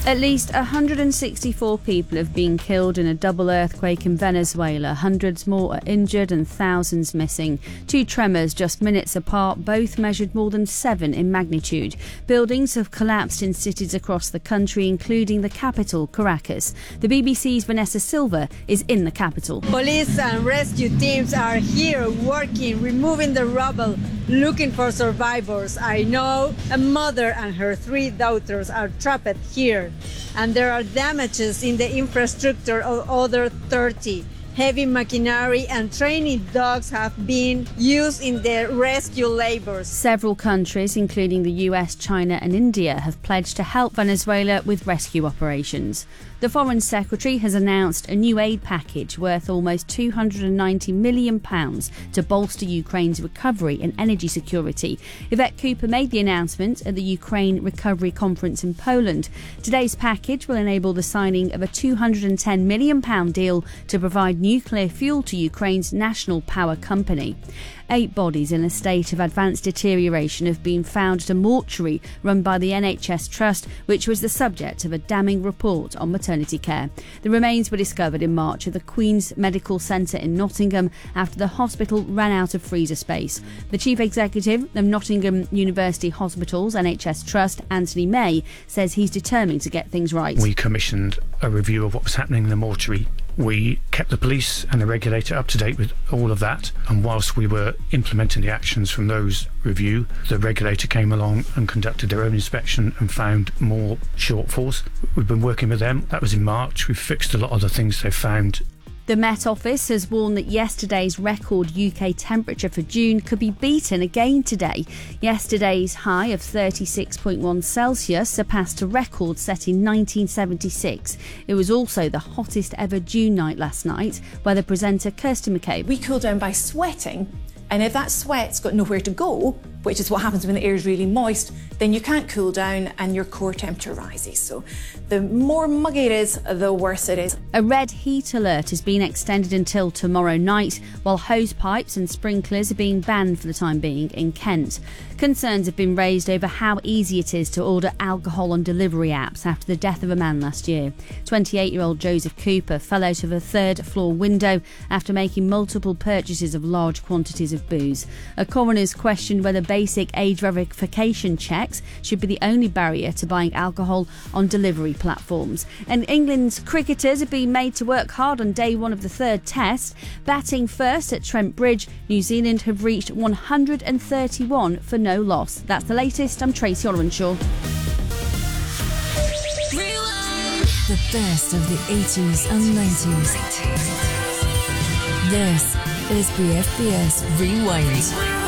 At least 164 people have been killed in a double earthquake in Venezuela. Hundreds more are injured and thousands missing. Two tremors just minutes apart, both measured more than 7 in magnitude. Buildings have collapsed in cities across the country, including the capital, Caracas. The BBC's Vanessa Silva is in the capital. Police and rescue teams are here working, removing the rubble, looking for survivors. I know a mother and her 3 daughters are trapped here, and there are damages in the infrastructure of other 30. Heavy machinery and training dogs have been used in the rescue labors. Several countries, including the US, China and India, have pledged to help Venezuela with rescue operations. The Foreign Secretary has announced a new aid package worth almost £290 million to bolster Ukraine's recovery and energy security. Yvette Cooper made the announcement at the Ukraine Recovery Conference in Poland. Today's package will enable the signing of a £210 million deal to provide nuclear fuel to Ukraine's national power company. 8 bodies in a state of advanced deterioration have been found at a mortuary run by the NHS Trust, which was the subject of a damning report on maternity care. The remains were discovered in March at the Queen's Medical Centre in Nottingham after the hospital ran out of freezer space. The Chief Executive of Nottingham University Hospitals NHS Trust, Anthony May, says he's determined to get things right. We commissioned a review of what was happening in the mortuary. We kept the police and the regulator up to date with all of that, and whilst we were implementing the actions from those review, the regulator came along and conducted their own inspection and found more shortfalls. We've been working with them. That was in March. We've fixed a lot of the things they found. The Met Office has warned that yesterday's record UK temperature for June could be beaten again today. Yesterday's high of 36.1 Celsius surpassed a record set in 1976. It was also the hottest ever June night last night, where the presenter Kirsty McCabe. We cool down by sweating, and if that sweat's got nowhere to go, which is what happens when the air is really moist, then you can't cool down and your core temperature rises. So the more muggy it is, the worse it is. A red heat alert has been extended until tomorrow night, while hose pipes and sprinklers are being banned for the time being in Kent. Concerns have been raised over how easy it is to order alcohol on delivery apps after the death of a man last year. 28-year-old Joseph Cooper fell out of a 3rd-floor window after making multiple purchases of large quantities of booze. A coroner's questioned whether basic age verification checks should be the only barrier to buying alcohol on delivery platforms. And England's cricketers have been made to work hard on day 1 of the 3rd test. Batting first at Trent Bridge, New Zealand have reached 131 for no loss. That's the latest. I'm Tracy Orenshaw. The best of the 80s and 90s. This is BFBS Rewind.